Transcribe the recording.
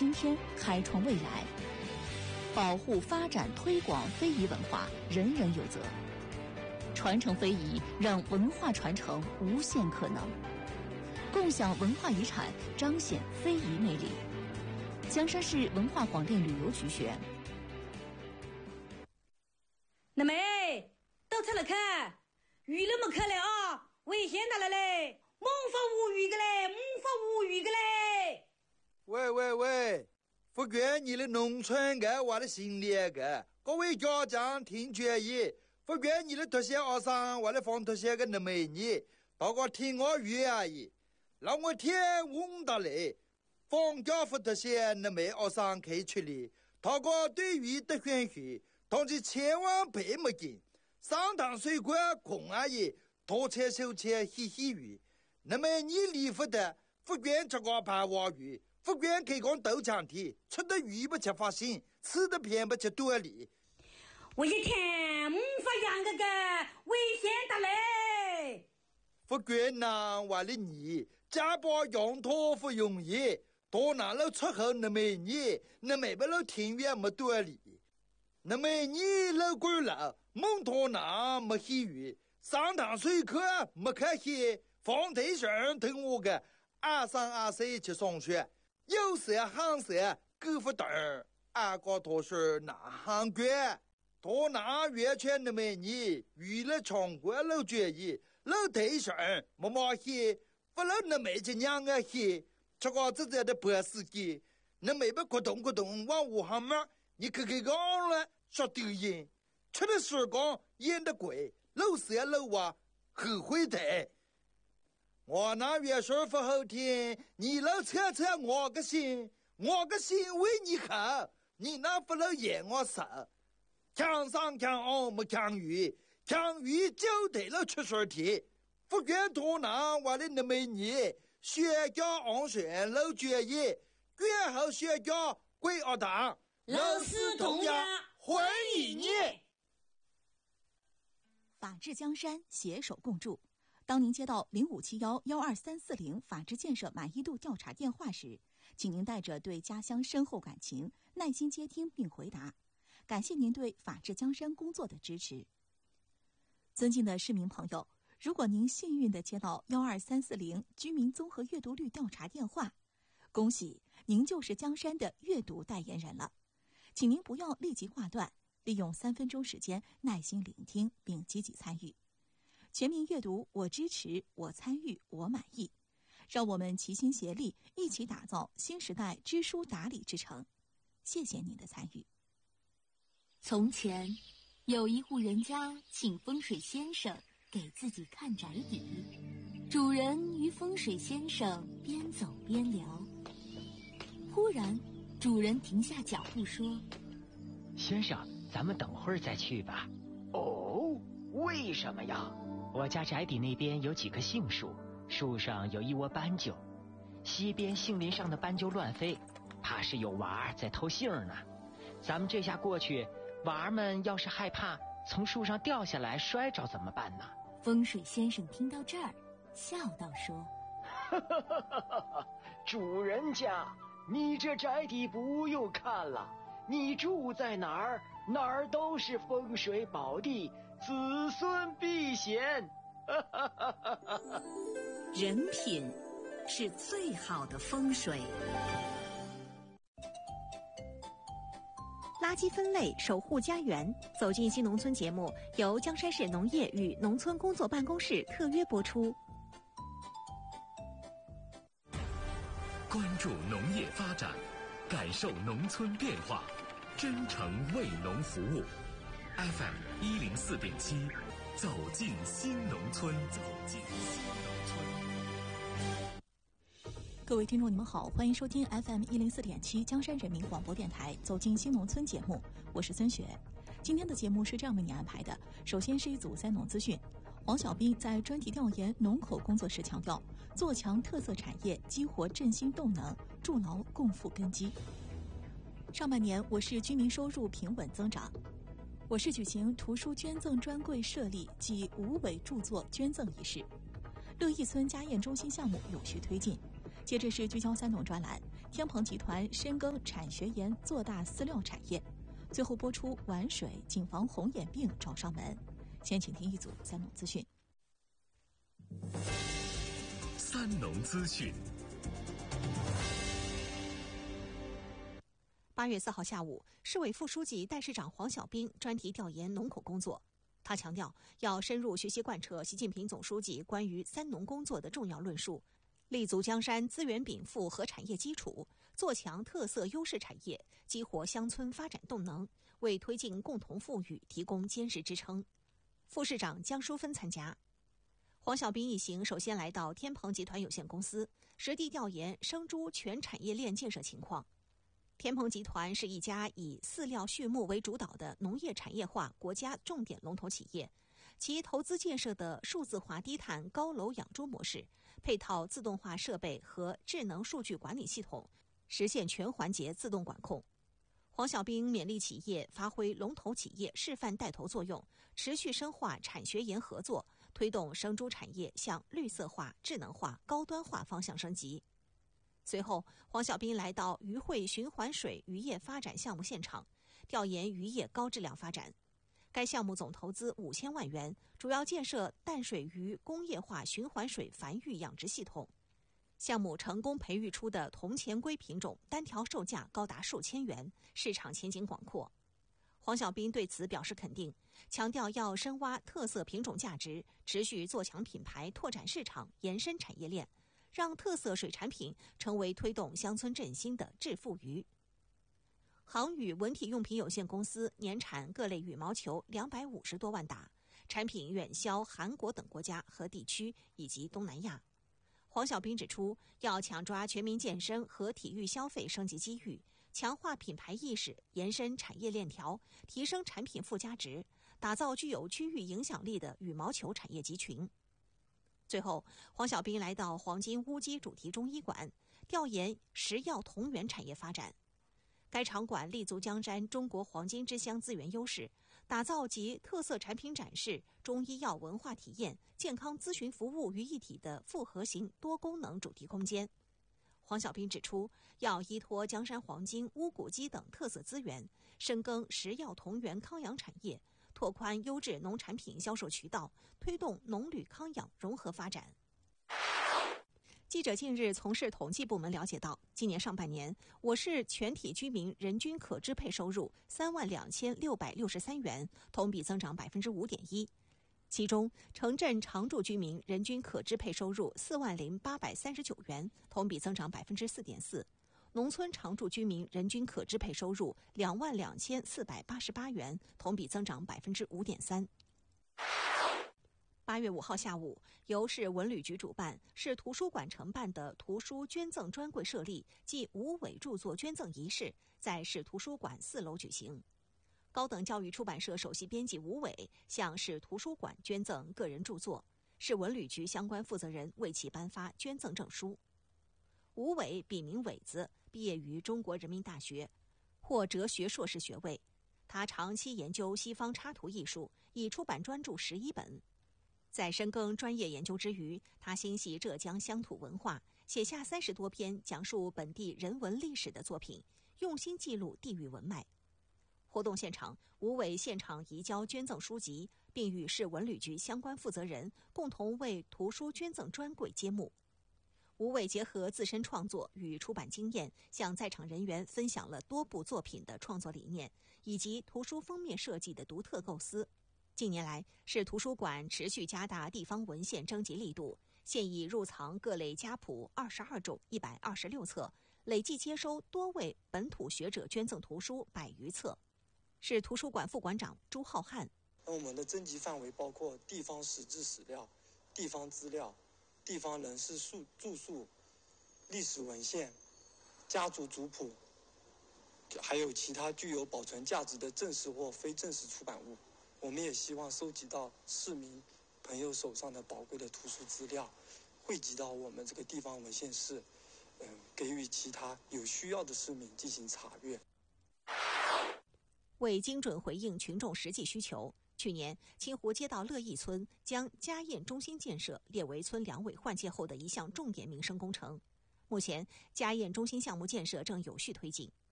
今天，开创未来。保护、发展、推广非遗文化，人人有责。传承非遗，让文化传承无限可能。共享文化遗产，彰显非遗魅力。江山市文化广电旅游局宣。 那妹，都出来看，鱼都没看了啊！危险到了嘞，猛发无语的嘞，猛发无语的嘞！ 喂，福建你的农村个娃的心里个，各位家长听决议，福建你的特些学生娃的放特些个那美女，大家听我愿意，让我天问到嘞，放假福特些那美学生可以出来，大家对于的选许，同志千万别没劲，上堂水管空阿姨，多切手切嘻嘻鱼，那么你离福的福建这个盘娃鱼。福建开工豆浆体，吃的鱼不吃发心，吃的偏不吃多里。 我一天发养个危险的嘞！ 福建南话的你，家把养托不容易，多拿了出口那么你，那没不了庭院没多里，那么你老贵了，蒙托拿没喜鱼，上堂水课没开戏，放台上听我个，2、3、2、4去上学。有色行色各不等阿哥多是哪行官多拿完全的美女娱乐场国老决议老台上没毛戏不老那美这娘个戏这个自己的博司机那没不咕咚往武行嘛你可讲了说丢人吃的时光演的鬼老色老娃后悔的我那月说不好听，你老扯我个心为你好，你那不能演我死。强上强下没强鱼就得了出水题。福建多南我的那美女，学家安选老决议，卷后学家归学堂， 老师同样欢迎你。 法治江山，携手共筑。当您接到0571-12340法治建设满意度调查电话时，请您带着对家乡深厚感情，耐心接听并回答。感谢您对法治江山工作的支持。尊敬的市民朋友，如果您幸运地接到12340居民综合阅读率调查电话，恭喜您就是江山的阅读代言人了。请您不要立即挂断，利用3分钟时间耐心聆听并积极参与。全民阅读，我支持，我参与，我满意。让我们齐心协力，一起打造新时代知书达理之城。谢谢您的参与。 从前，有一户人家请风水先生给自己看宅邸。主人与风水先生边走边聊，忽然，主人停下脚步说：“ 先生，咱们等会儿再去吧。”“ 哦，为什么呀？”“ 我家宅邸那边有几棵杏树，树上有一窝斑鸠，西边杏林上的斑鸠乱飞，怕是有娃儿在偷杏呢。咱们这下过去，娃儿们要是害怕从树上掉下来摔着怎么办呢？” 风水先生听到这儿，笑道说：“ 主人家，你这宅邸不用看了，你住在哪儿，哪儿都是风水宝地。”子孙避险。 人品是最好的风水。 垃圾分类，守护家园。走进新农村节目由江山市农业与农村工作办公室特约播出。 关注农业发展，感受农村变化，真诚为农服务。FM104.7，走进新农村，走进新农村。 各位听众，你们好，欢迎收听 FM104.7江山人民广播电台《走进新农村》节目，我是孙雪。今天的节目是这样为你安排的：首先是一组3农资讯。黄小兵在专题调研农口工作时强调，做强特色产业，激活振兴动能，筑牢共富根基。上半年，我市居民收入平稳增长。我市举行图书捐赠专柜设立暨无尾著作捐赠仪式，乐义村家宴中心项目有序推进。接着是聚焦3农专栏， 天鹏集团深耕产学研做大饲料产业。最后播出玩水谨防红眼病找上门。先请听一组三农资讯。 三农资讯。 8月4号下午，市委副书记、代市长黄小兵专题调研农口工作。他强调，要深入学习贯彻习近平总书记关于三农工作的重要论述，立足江山资源禀赋和产业基础，做强特色优势产业，激活乡村发展动能，为推进共同富裕提供坚实支撑。副市长江淑芬参加。黄小兵一行首先来到天鹏集团有限公司，实地调研生猪全产业链建设情况。天鹏集团是一家以饲料畜牧为主导的农业产业化国家重点龙头企业，其投资建设的数字化低碳高楼养猪模式，配套自动化设备和智能数据管理系统，实现全环节自动管控。黄小兵勉励企业发挥龙头企业示范带头作用，持续深化产学研合作，推动生猪产业向绿色化、智能化、高端化方向升级。随后，黄小兵来到渔会循环水渔业发展项目现场，调研渔业高质量发展。该项目总投资5000万元，主要建设淡水鱼工业化循环水繁育养殖系统。项目成功培育出的铜钱龟品种单条售价高达数千元，市场前景广阔。黄小兵对此表示肯定，强调要深挖特色品种价值，持续做强品牌，拓展市场，延伸产业链，让特色水产品成为推动乡村振兴的致富鱼。航宇文体用品有限公司年产各类羽毛球250多万打，产品远销韩国等国家和地区以及东南亚。黄小兵指出，要抢抓全民健身和体育消费升级机遇，强化品牌意识，延伸产业链条，提升产品附加值，打造具有区域影响力的羽毛球产业集群。最后，黄小兵来到黄金乌鸡主题中医馆，调研食药同源产业发展。该场馆立足江山中国黄金之乡资源优势，打造集特色产品展示、中医药文化体验、健康咨询服务于一体的复合型多功能主题空间。黄小兵指出，要依托江山黄金、乌骨鸡等特色资源，深耕食药同源康养产业，拓宽优质农产品销售渠道，推动农旅康养融合发展。记者近日从市统计部门了解到，今年上半年，我市全体居民人均可支配收入32663元，同比增长5.1%。其中，城镇常住居民人均可支配收入40839元，同比增长4.4%；农村常住居民人均可支配收入22488元，同比增长5.3%。8月5号下午，由市文旅局主办、市图书馆承办的图书捐赠专柜设立暨吴伟著作捐赠仪式在市图书馆4楼举行。高等教育出版社首席编辑吴伟向市图书馆捐赠个人著作，市文旅局相关负责人为其颁发捐赠证书。吴伟笔名伟子，毕业于中国人民大学，获哲学硕士学位。他长期研究西方插图艺术，已出版专著11本。在深耕专业研究之余，他心系浙江乡土文化，写下30多篇讲述本地人文历史的作品，用心记录地域文脉。活动现场，吴伟现场移交捐赠书籍，并与市文旅局相关负责人共同为图书捐赠专柜揭幕。吴伟结合自身创作与出版经验，向在场人员分享了多部作品的创作理念，以及图书封面设计的独特构思。近年来，市图书馆持续加大地方文献征集力度，现已入藏各类家谱22种126册，累计接收多位本土学者捐赠图书100余册。市图书馆副馆长朱浩瀚： 我们的征集范围包括地方史志史料、地方资料、地方人士著述、历史文献、家族族谱，还有其他具有保存价值的正式或非正式出版物。我们也希望收集到市民朋友手上的宝贵的图书资料，汇集到我们这个地方文献室，给予其他有需要的市民进行查阅。 为精准回应群众实际需求，去年清湖街道乐义村将家宴中心建设列为村两委换届后的一项重点民生工程。 目前，家宴中心项目建设正有序推进。